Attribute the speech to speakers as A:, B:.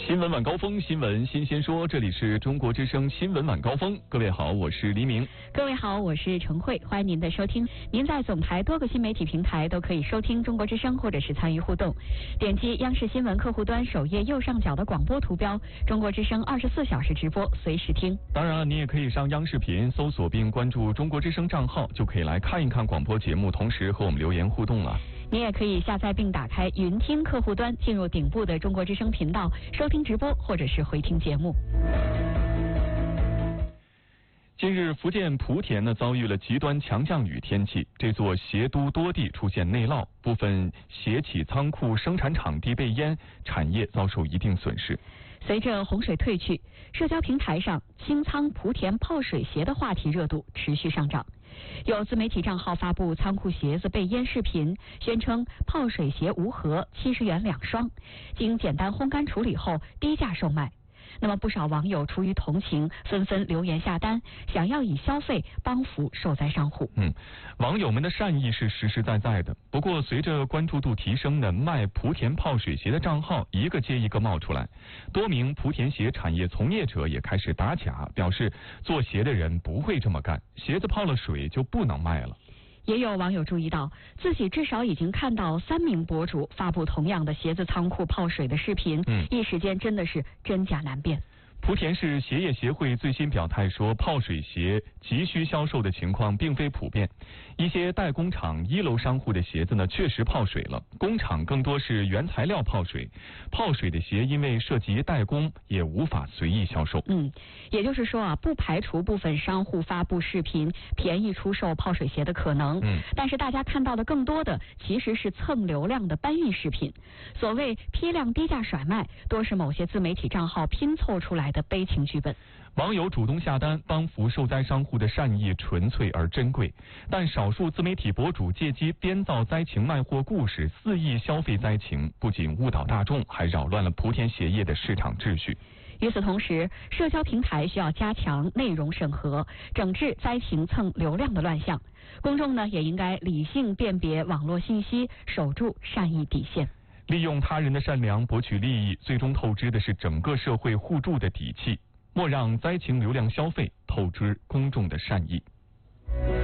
A: 新闻晚高峰，新闻新鲜说，这里是中国之声新闻晚高峰。各位好，我是黎明。
B: 各位好，我是陈慧，欢迎您的收听。您在总台多个新媒体平台都可以收听中国之声，或者是参与互动。点击央视新闻客户端首页右上角的广播图标，中国之声24小时直播，随时听。
A: 当然，你也可以上央视频搜索并关注中国之声账号，就可以来看一看广播节目，同时和我们留言互动了。
B: 你也可以下载并打开云听客户端，进入顶部的中国之声频道，收听直播或者是回听节目。
A: 近日，福建莆田遭遇了极端强降雨天气，这座鞋都多地出现内涝，部分鞋企仓库、生产场地被淹，产业遭受一定损失。
B: 随着洪水退去，社交平台上清仓莆田泡水鞋的话题热度持续上涨。有自媒体账号发布仓库鞋子被淹视频，宣称泡水鞋无盒，70元2双，经简单烘干处理后低价售卖。那么不少网友出于同情，纷纷留言下单，想要以消费帮扶受灾商户。
A: 网友们的善意是实实在在的。不过随着关注度提升呢，卖莆田泡水鞋的账号一个接一个冒出来，多名莆田鞋产业从业者也开始打假，表示做鞋的人不会这么干，鞋子泡了水就不能卖了。
B: 也有网友注意到，自己至少已经看到3名博主发布同样的鞋子仓库泡水的视频，一时间真的是真假难辨。
A: 莆田市鞋业协会最新表态说，泡水鞋急需销售的情况并非普遍，一些代工厂1楼商户的鞋子呢确实泡水了，工厂更多是原材料泡水，泡水的鞋因为涉及代工，也无法随意销售。
B: 也就是说不排除部分商户发布视频便宜出售泡水鞋的可能。但是大家看到的更多的其实是蹭流量的搬运视频，所谓批量低价甩卖，多是某些自媒体账号拼凑出来的悲情剧本。
A: 网友主动下单帮扶受灾商户的善意纯粹而珍贵，但少数自媒体博主借机编造灾情卖货故事，肆意消费灾情，不仅误导大众，还扰乱了莆田鞋业的市场秩序。
B: 与此同时，社交平台需要加强内容审核，整治灾情蹭流量的乱象。公众呢也应该理性辨别网络信息，守住善意底线。
A: 利用他人的善良博取利益，最终透支的是整个社会互助的底气。莫让灾情流量消费透支公众的善意。